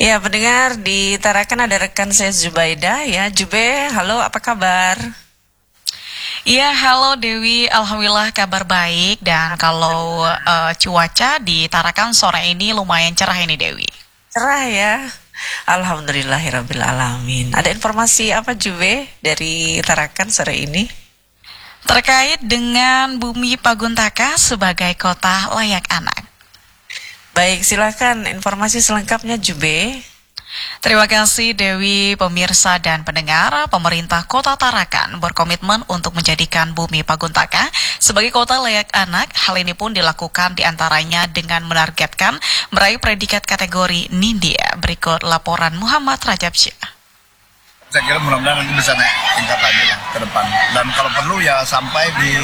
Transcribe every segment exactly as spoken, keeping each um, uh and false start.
Ya, pendengar di Tarakan ada rekan saya Zubaida ya. Jube, halo, apa kabar? Iya, halo Dewi. Alhamdulillah kabar baik. Dan kalau uh, cuaca di Tarakan sore ini lumayan cerah ini Dewi. Cerah ya. Alhamdulillahirabbil alamin. Ada informasi apa Jube dari Tarakan sore ini? Terkait dengan Bumi Paguntaka sebagai kota layak anak. Baik, silakan informasi selengkapnya Jube. Terima kasih Dewi, pemirsa dan pendengar. Pemerintah Kota Tarakan berkomitmen untuk menjadikan Bumi Paguntaka sebagai kota layak anak. Hal ini pun dilakukan diantaranya dengan menargetkan meraih predikat kategori Nindya. Berikut laporan Muhammad Rajab Syah. Saya kira mudah-mudahan nanti bisa naik tingkat lagi ya ke depan. Dan kalau perlu ya sampai di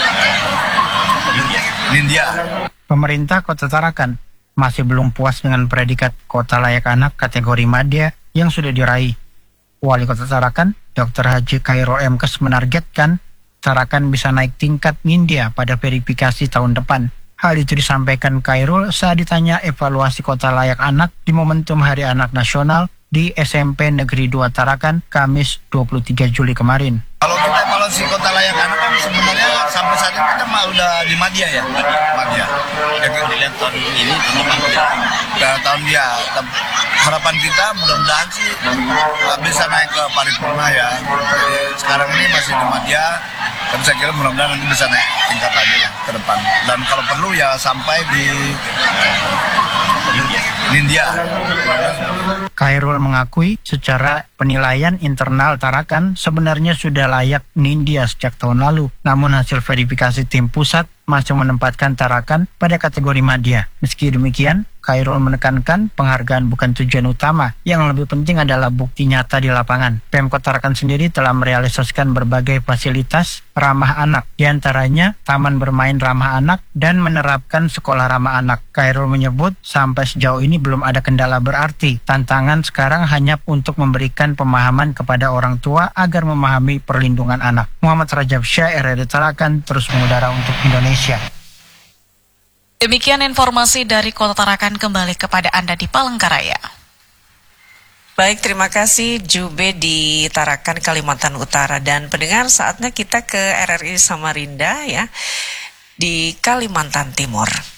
Nindya. Pemerintah Kota Tarakan masih belum puas dengan predikat Kota Layak Anak kategori Madya yang sudah diraih. Wali Kota Tarakan, Doktor Haji Khairul Emkes menargetkan Tarakan bisa naik tingkat Nindya pada verifikasi tahun depan. Hal itu disampaikan Khairul saat ditanya evaluasi Kota Layak Anak di momentum Hari Anak Nasional di S M P Negeri dua Tarakan, Kamis dua puluh tiga Juli kemarin. Kalau kita evaluasi Kota Layak Anak kan sebenarnya sampai saat ini kita mah udah di Madya ya, Madya. Ya kita lihat tahun ini tahun ya. Nah, tahun dia harapan kita mudah-mudahan sih bisa naik ke paripurna ya. Jadi sekarang ini masih di Madya, tapi saya kira mudah-mudahan nanti bisa naik tingkat lagi ya ke depan. Dan kalau perlu ya sampai di Nindya. Khairul mengakui secara penilaian internal Tarakan sebenarnya sudah layak Nindya sejak tahun lalu. Namun hasil verifikasi tim pusat masih menempatkan Tarakan pada kategori Madya. Meski demikian, Khairul menekankan penghargaan bukan tujuan utama. Yang lebih penting adalah bukti nyata di lapangan. Pemkot Tarakan sendiri telah merealisasikan berbagai fasilitas ramah anak. Di antaranya taman bermain ramah anak dan menerapkan sekolah ramah anak. Khairul menyebut sampai sejauh ini belum ada kendala berarti. Tantangan sekarang hanya untuk memberikan pemahaman kepada orang tua agar memahami perlindungan anak. Muhammad Rajab Syah, R R I Tarakan, terus mengudara untuk Indonesia. Demikian informasi dari Kota Tarakan, kembali kepada Anda di Palangkaraya. Baik, terima kasih Jube di Tarakan, Kalimantan Utara. Dan pendengar, saatnya kita ke R R I Samarinda ya, di Kalimantan Timur.